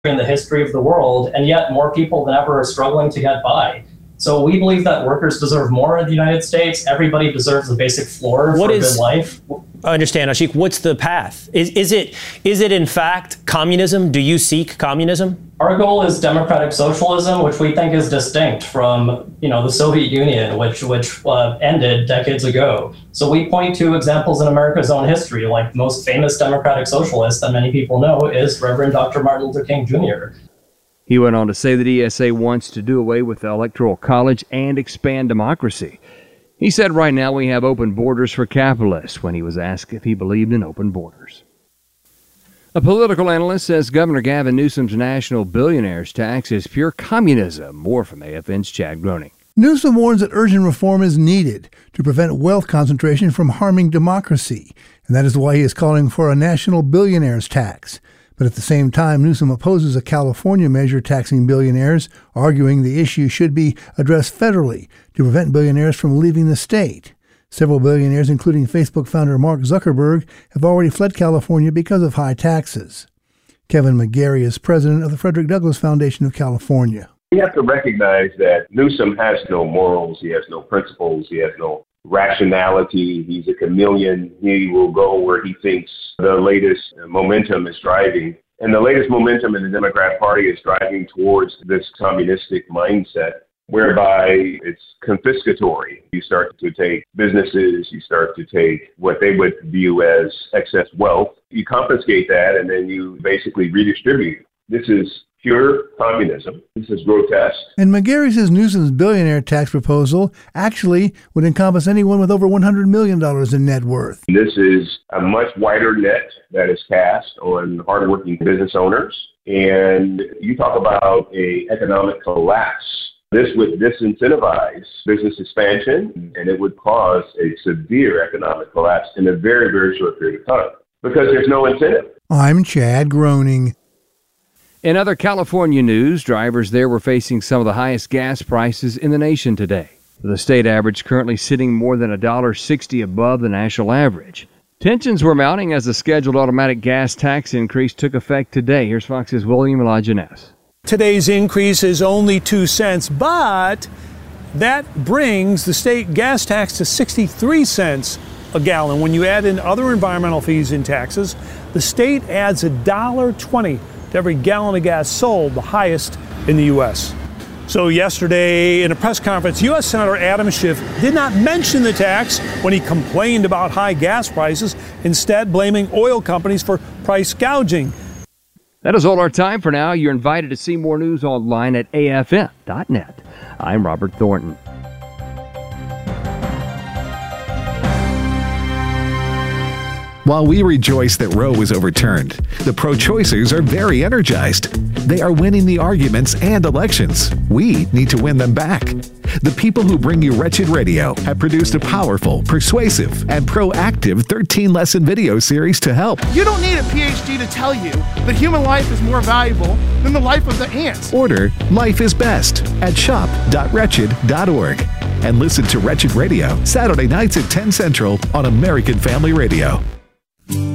in the history of the world, and yet more people than ever are struggling to get by. So we believe that workers deserve more in the United States. Everybody deserves a basic floor for a good life. I understand, Ashiq. What's the path? Is it in fact communism? Do you seek communism? Our goal is democratic socialism, which we think is distinct from, the Soviet Union, which ended decades ago. So we point to examples in America's own history, like the most famous democratic socialist that many people know is Reverend Dr. Martin Luther King Jr. He went on to say that ESA wants to do away with the Electoral College and expand democracy. He said right now we have open borders for capitalists when he was asked if he believed in open borders. A political analyst says Governor Gavin Newsom's national billionaires tax is pure communism. More from AFN's Chad Groening. Newsom warns that urgent reform is needed to prevent wealth concentration from harming democracy, and that is why he is calling for a national billionaires tax. But at the same time, Newsom opposes a California measure taxing billionaires, arguing the issue should be addressed federally to prevent billionaires from leaving the state. Several billionaires, including Facebook founder Mark Zuckerberg, have already fled California because of high taxes. Kevin McGarry is president of the Frederick Douglass Foundation of California. We have to recognize that Newsom has no morals, he has no principles, he has no rationality. He's a chameleon. He will go where he thinks the latest momentum is driving. And the latest momentum in the Democrat Party is driving towards this communistic mindset, whereby it's confiscatory. You start to take businesses, you start to take what they would view as excess wealth. You confiscate that, and then you basically redistribute. This is pure communism. This is grotesque. And McGarry says Newsom's billionaire tax proposal actually would encompass anyone with over $100 million in net worth. This is a much wider net that is cast on hardworking business owners. And you talk about an economic collapse. This would disincentivize business expansion, and it would cause a severe economic collapse in a very, very short period of time because there's no incentive. I'm Chad Groening. In other California news, drivers there were facing some of the highest gas prices in the nation today. The state average currently sitting more than $1.60 above the national average. Tensions were mounting as the scheduled automatic gas tax increase took effect today. Here's Fox's William Elijah Ness. Today's increase is only 2 cents, but that brings the state gas tax to 63 cents a gallon. When you add in other environmental fees and taxes, the state adds $1.20 to every gallon of gas sold, the highest in the U.S. So yesterday in a press conference, U.S. Senator Adam Schiff did not mention the tax when he complained about high gas prices, instead blaming oil companies for price gouging. That is all our time for now. You're invited to see more news online at afn.net. I'm Robert Thornton. While we rejoice that Roe was overturned, the pro-choicers are very energized. They are winning the arguments and elections. We need to win them back. The people who bring you Wretched Radio have produced a powerful, persuasive, and proactive 13-lesson video series to help. You don't need a PhD to tell you that human life is more valuable than the life of the ants. Order Life is Best at shop.wretched.org. And listen to Wretched Radio Saturday nights at 10 Central on American Family Radio.